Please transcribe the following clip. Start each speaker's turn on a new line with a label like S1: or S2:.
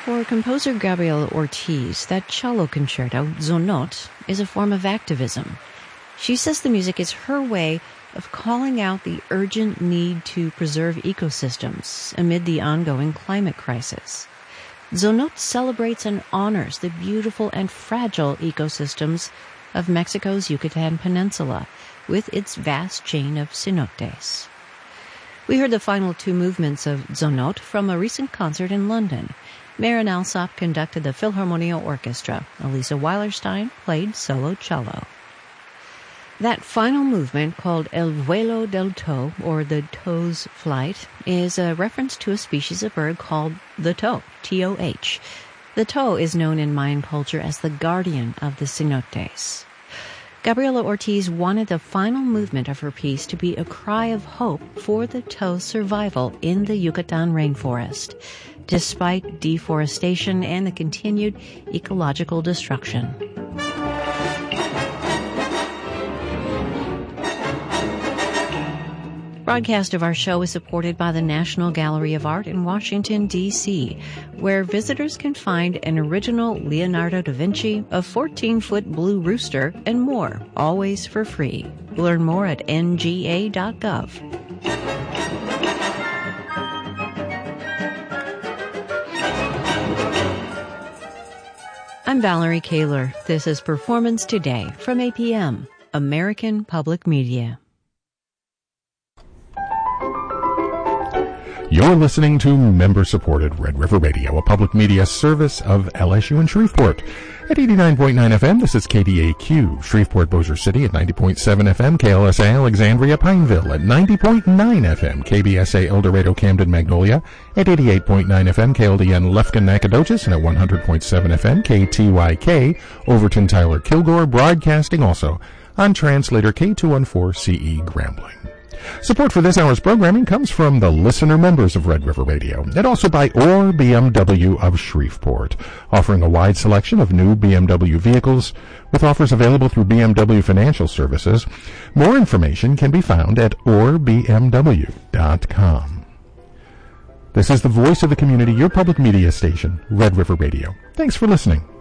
S1: For composer Gabriela Ortiz, that cello concerto, Zonot, is a form of activism. She says the music is her way of calling out the urgent need to preserve ecosystems amid the ongoing climate crisis. Zonot celebrates and honors the beautiful and fragile ecosystems of Mexico's Yucatan Peninsula with its vast chain of cenotes. We heard the final two movements of Zonot from a recent concert in London. Maren Alsop conducted the Philharmonia Orchestra. Elisa Weilerstein played solo cello. That final movement, called El Vuelo del Tho, or the Toh's Flight, is a reference to a species of bird called the toh, T-O-H. The toh is known in Mayan culture as the guardian of the cenotes. Gabriela Ortiz wanted the final movement of her piece to be a cry of hope for the toh's survival in the Yucatan rainforest, despite deforestation and the continued ecological destruction. Broadcast of our show is supported by the National Gallery of Art in Washington, D.C., where visitors can find an original Leonardo da Vinci, a 14-foot blue rooster, and more, always for free. Learn more at nga.gov. I'm Valerie Kaler. This is Performance Today from APM, American Public Media.
S2: You're listening to member-supported Red River Radio, a public media service of LSU in Shreveport. At 89.9 FM, this is KDAQ, Shreveport, Bossier City at 90.7 FM, KLSA Alexandria, Pineville at 90.9 FM, KBSA El Dorado, Camden, Magnolia at 88.9 FM, KLDN Lufkin, Nacogdoches, and at 100.7 FM, KTYK, Overton, Tyler, Kilgore, broadcasting also on translator K214CE Grambling. Support for this hour's programming comes from the listener members of Red River Radio, and also by OR BMW of Shreveport, offering a wide selection of new BMW vehicles with offers available through BMW Financial Services. More information can be found at orbmw.com. This is the voice of the community, your public media station, Red River Radio. Thanks for listening.